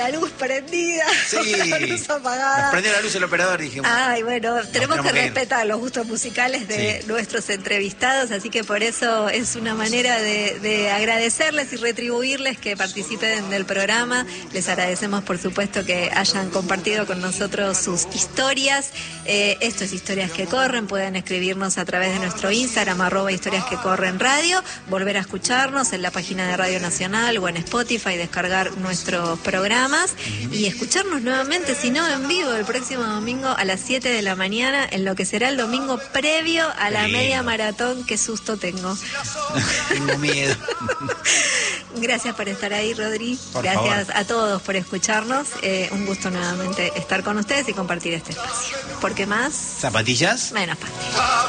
La luz prendida, Sí. la luz apagada. Nos prendió la luz el operador y dijimos... Ay, bueno, tenemos que tenemos que ir. respetar los gustos musicales de nuestros entrevistados, así que por eso es una manera de agradecerles y retribuirles que participen del programa. Les agradecemos, por supuesto, que hayan compartido con nosotros sus historias. Esto es Historias que Corren. Pueden escribirnos a través de nuestro Instagram, @Historias que Corren Radio, volver a escucharnos en la página de Radio Nacional o en Spotify, descargar nuestros programas y escucharnos nuevamente, si no en vivo, el próximo domingo a las 7 de la mañana, en lo que será el domingo previo a la media maratón. Qué susto tengo. Tengo miedo. Gracias por estar ahí, Rodri. Por Gracias favor. a todos por escucharnos. Un gusto nuevamente estar con ustedes y compartir este espacio. Porque más, ¿Zapatillas? menos pastillas.